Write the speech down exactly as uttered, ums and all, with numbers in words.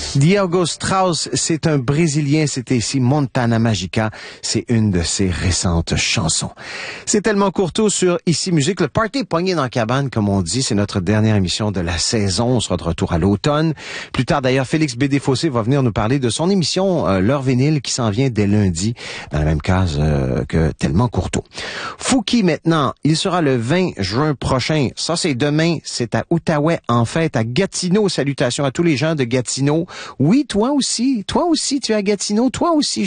Diogo Strauss, c'est un Brésilien, c'était ici Montana Magica, c'est une de ses récentes chansons. C'est tellement courto sur Ici Musique, le party pogné dans la cabane, comme on dit, c'est notre dernière émission de la saison, on sera de retour à l'automne. Plus tard d'ailleurs, Félix Bédé-Fossé va venir nous parler de son émission euh, L'heure vinyle qui s'en vient dès lundi, dans la même case euh, que Tellement courto. Fouki maintenant, il sera le vingt juin prochain, ça c'est demain, c'est à Outaouais en fête, à Gatineau, salutations à tous les gens de Gatineau. Oui, toi aussi, toi aussi tu es à Gatineau, toi aussi